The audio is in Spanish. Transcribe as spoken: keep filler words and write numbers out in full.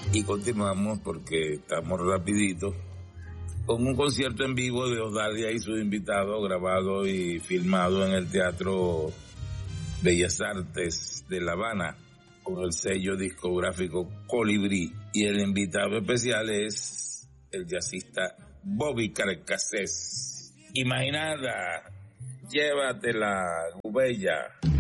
Y continuamos porque estamos rapidito con un concierto en vivo de Odalia y sus invitados, grabado y filmado en el Teatro Bellas Artes de La Habana, con el sello discográfico Colibrí. Y el invitado especial es el jazzista Bobby Carcassés. Imaginada, llévatela, Gubella.